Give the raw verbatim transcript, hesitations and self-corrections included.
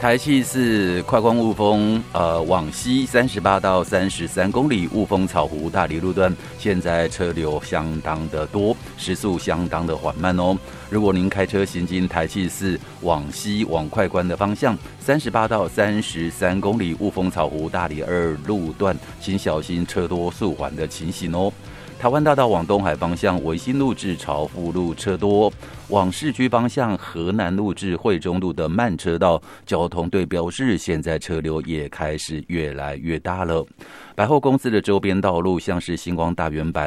台七四快光雾峰，呃，往西三十八到三十三公里，雾峰草湖大里路段，现在车流相当的多，时速相当的缓慢哦。如果您开车行经台七四往西往快关的方向，三十八到三十三公里，雾峰草湖大里二路段，请小心车多速缓的情形哦。台湾大道往东海方向，维新路至朝富路车多；往市区方向，河南路至惠中路的慢车道，交通队标示现在车流也开始越来越大了。百货公司的周边道路，像是星光大圆柏